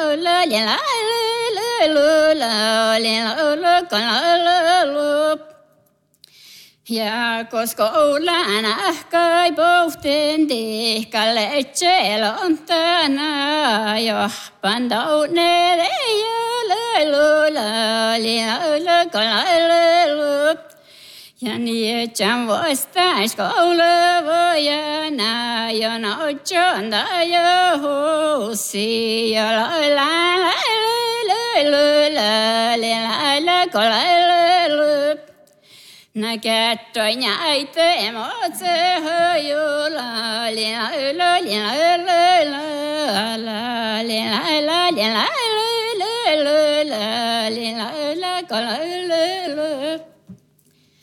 Ja koska ulana kai pohtin tihkalle tselon tänä jo pandaune ja niin jam vastais koule vojana jo nochonda jo husi jo na kättoi näite motse höjula la